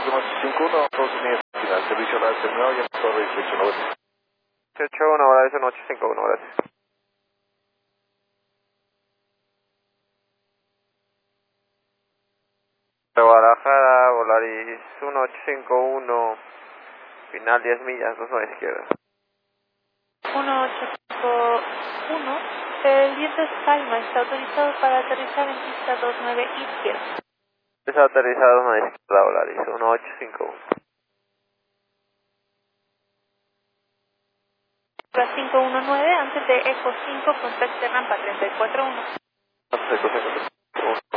181, Estados Unidos, final, servicio a la terminal y a torre 1890. 181, hora 1851, gracias. De Guadalajara, Volaris 1851, final 10 millas, 29 izquierda. 1851, el viento es calma, está autorizado para aterrizar en pista 29 izquierda. Está aterrizado 29 izquierda, Volaris 1851. 519, antes de Eco 5, contacte rampa 341. Eco 5.